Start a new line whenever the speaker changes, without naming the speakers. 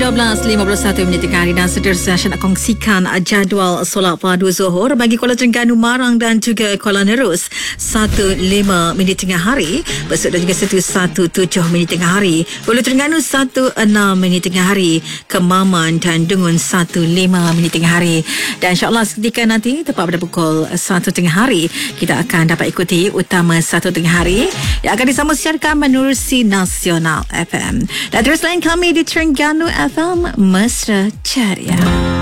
12.51 minit tengah hari dan seterusnya saya nak kongsikan jadual solat fardu Zuhur bagi Kuala Terengganu, Marang dan juga Kuala Nerus 15 minit tengah hari, Besut dan juga 17 minit tengah hari, Kuala Terengganu 16 minit tengah hari, Kemaman dan Dungun 15 minit tengah hari. Dan insyaAllah seketika nanti tepat pada pukul 1 tengah hari kita akan dapat ikuti Utama 1 tengah hari yang akan disambung siarkan menerusi Nasional FM. Dan terus lain kami di Terengganu FM Mesra Ceria.